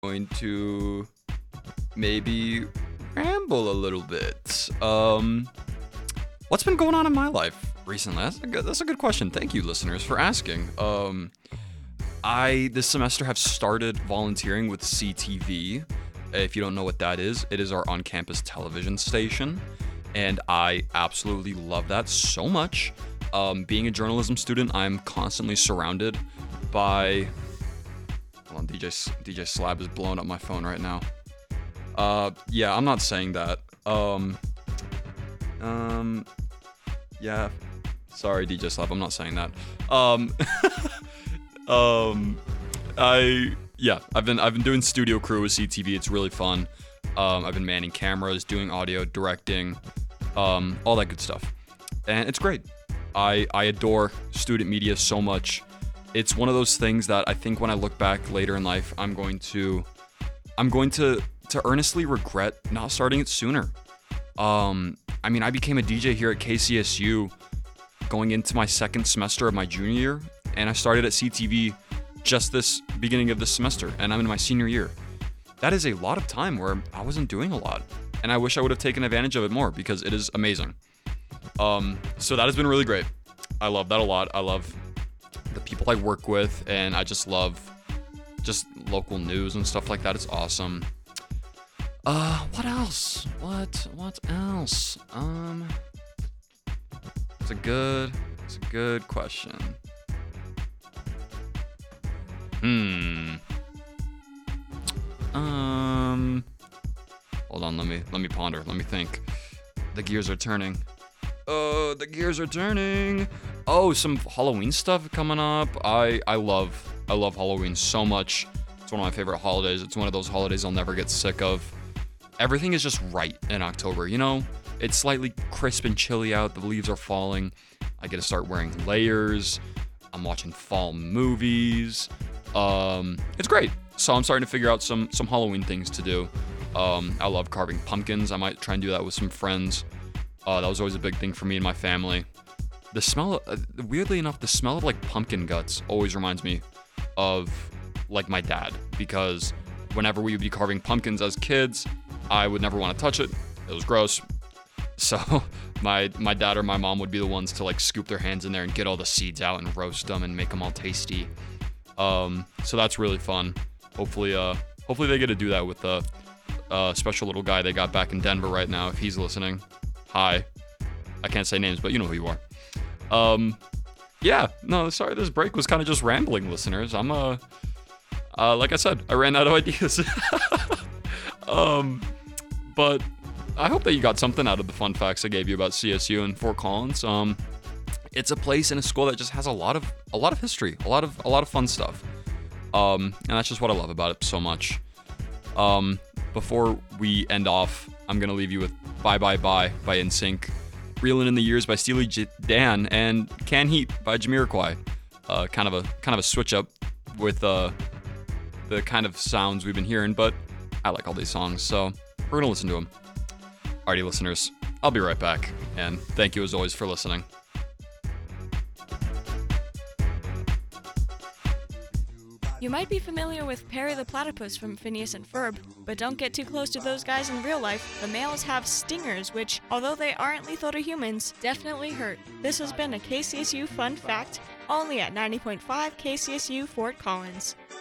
Going to maybe ramble a little bit. What's been going on in my life recently? That's a good question. Thank you, listeners, for asking. I this semester have started volunteering with CTV. If you don't know what that is, it is our on-campus television station, and I absolutely love that so much. Being a journalism student, I'm constantly surrounded by. Hold on, DJ Slab is blowing up my phone right now. Yeah, I'm not saying that. Yeah. Sorry, DJ Slab, I'm not saying that. I've been doing studio crew with CTV. It's really fun. I've been manning cameras, doing audio, directing, all that good stuff, and it's great. I adore student media so much. It's one of those things that I think when I look back later in life, I'm going to earnestly regret not starting it sooner. I mean, I became a DJ here at KCSU going into my second semester of my junior year, and I started at CTV just this beginning of this semester, and I'm in my senior year. That is a lot of time where I wasn't doing a lot, and I wish I would have taken advantage of it more because it is amazing. So that has been really great. I love that a lot. I love the people I work with, and I just love just local news and stuff like that. It's awesome. What else? What else? It's a good question. Hold on, let me ponder. Let me think. The gears are turning. The gears are turning. Oh, some Halloween stuff coming up. I love Halloween so much. It's one of my favorite holidays. It's one of those holidays I'll never get sick of. Everything is just right in October, you know? It's slightly crisp and chilly out. The leaves are falling. I get to start wearing layers. I'm watching fall movies. It's great. So I'm starting to figure out some Halloween things to do. I love carving pumpkins. I might try and do that with some friends. That was always a big thing for me and my family. The smell, weirdly enough, the smell of like pumpkin guts always reminds me of like my dad, because whenever we would be carving pumpkins as kids, I would never want to touch it. It was gross. So my dad or my mom would be the ones to like scoop their hands in there and get all the seeds out and roast them and make them all tasty. So that's really fun. Hopefully they get to do that with the special little guy they got back in Denver right now. If he's listening, hi. I can't say names, but you know who you are. Yeah, no, sorry, this break was kind of just rambling, listeners. I'm like I said, I ran out of ideas. But I hope that you got something out of the fun facts I gave you about CSU and Fort Collins. It's a place and a school that just has a lot of history, a lot of fun stuff. And that's just what I love about it so much. Before we end off, I'm gonna leave you with Bye Bye Bye by NSYNC, Reelin' in the Years by Steely Dan, and Can Heat by Jamiroquai. Kind of a switch up with the kind of sounds we've been hearing, but I like all these songs, so we're gonna listen to them. Alrighty, listeners, I'll be right back, and thank you as always for listening. You might be familiar with Perry the Platypus from Phineas and Ferb, but don't get too close to those guys in real life. The males have stingers, which, although they aren't lethal to humans, definitely hurt. This has been a KCSU Fun Fact, only at 90.5 KCSU Fort Collins.